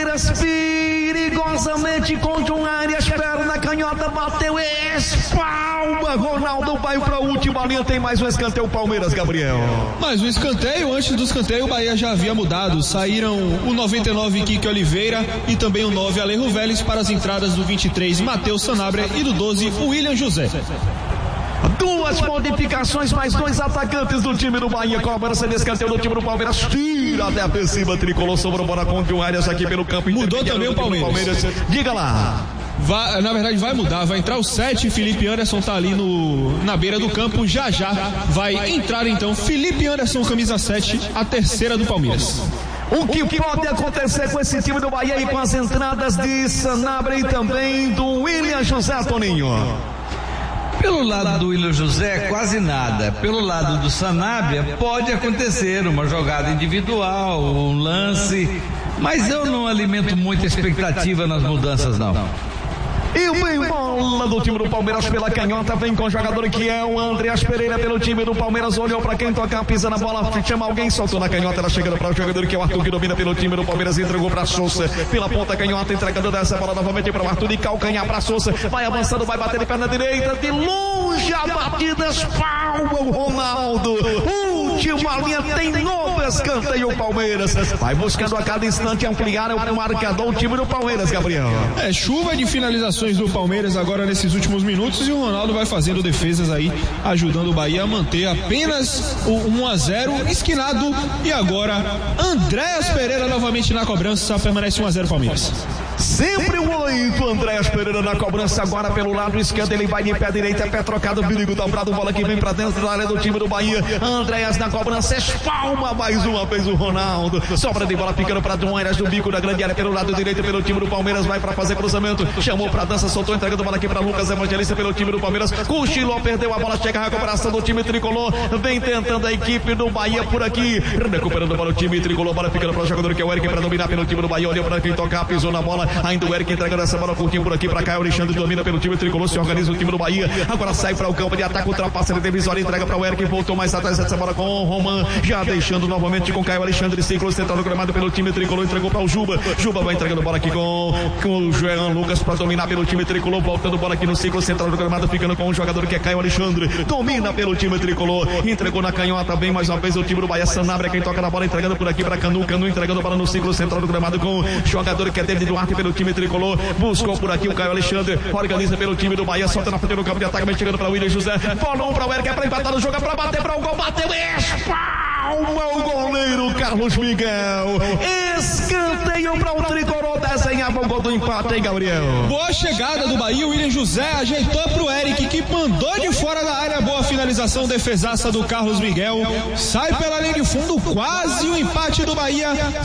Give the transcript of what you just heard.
Palmeiras perigosamente contra um Arias, perna canhota, bateu, espalma, Ronaldo vai para a última linha, tem mais um escanteio Palmeiras, Gabriel. Mais um escanteio, antes do escanteio o Bahia já havia mudado, saíram o 99 Kiki Oliveira e também o 9 Alejo Vélez para as entradas do 23 Matheus Sanabria e do 12 William José. Duas modificações, mais dois atacantes do time do Bahia. Cobrança de escanteio do time do Palmeiras. Tira até a ofensiva tricolor. Sobrou bola contra o Arias aqui pelo campo. Mudou também o Palmeiras. Diga lá. Na verdade vai mudar, vai entrar o 7, Felipe Anderson tá ali na beira do campo, já vai entrar então Felipe Anderson, camisa 7, a terceira do Palmeiras. O que pode acontecer com esse time do Bahia e com as entradas de Sanabria e também do William José, Toninho? Pelo lado do William José, quase nada. Pelo lado do Sanabria, pode acontecer uma jogada individual, um lance, mas eu não alimento muita expectativa nas mudanças, não. E vem bola do time do Palmeiras pela canhota, vem com o jogador que é o Andreas Pereira pelo time do Palmeiras, olhou pra quem tocar, pisa na bola, chama alguém, soltou na canhota, ela chegando para o jogador que é o Arthur, que domina pelo time do Palmeiras, entregou pra Souza, pela ponta canhota, entregando dessa bola novamente para o Arthur, de calcanhar pra Souza, vai avançando, vai bater de perna direita, de longe a batida, espalma o Ronaldo, última linha, tem novo escanteio o Palmeiras, vai buscando a cada instante ampliar o marcador, o time do Palmeiras, Gabriel. Chuva de finalizações do Palmeiras agora nesses últimos minutos e o Ronaldo vai fazendo defesas aí, ajudando o Bahia a manter apenas o 1-0 esquinado. E agora Andreas Pereira novamente na cobrança, permanece 1-0 Palmeiras. Sempre o 8, Andreas Pereira na cobrança agora pelo lado esquerdo, ele vai de pé direito, é pé trocado, perigo dobrado, bola que vem pra dentro da área do time do Bahia, Andreas na cobrança, espalma mais uma vez o Ronaldo, sobra de bola ficando pra Duaneras do bico da grande área pelo lado direito, pelo time do Palmeiras, vai pra fazer cruzamento, chamou pra dança, soltou, entregando bola aqui pra Lucas Evangelista pelo time do Palmeiras, cochilou, perdeu a bola, chega a recuperação do time tricolor, vem tentando a equipe do Bahia por aqui, recuperando para o time tricolor, bola ficando para o jogador que é o Eric pra dominar pelo time do Bahia, olhou pra quem tocar, pisou na bola, ainda o Eric entregando essa bola curtinho por aqui pra Caio Alexandre, domina pelo time tricolor, se organiza o time do Bahia, agora sai para o campo de ataque, ultrapassa ele, divisória, entrega para o Eric, voltou mais atrás essa bola com o Roman, já deixando novamente com Caio Alexandre, ciclo central do gramado pelo time tricolor, entregou para o Juba vai entregando bola aqui com o João Lucas para dominar pelo time tricolor, voltando bola aqui no ciclo central do gramado, ficando com o jogador que é Caio Alexandre, domina pelo time tricolor, entregou na canhota bem mais uma vez o time do Bahia, Sanabria quem toca na bola, entregando por aqui para Canu entregando bola no ciclo central do gramado com o jogador que é David Duarte pelo time tricolor, buscou por aqui o Caio Alexandre, organiza pelo time do Bahia, solta na frente do campo de ataque, chegando para o William José, bolão para o Eric, é para empatar o jogo, é para bater para o gol, bateu, espalma o goleiro Carlos Miguel, escanteio para o tricolor, desenhava o gol do empate, hein, Gabriel? Boa chegada do Bahia, o William José ajeitou pro Eric, que mandou de fora da área, boa finalização, defesaça do Carlos Miguel, sai pela linha de fundo, quase o empate do Bahia,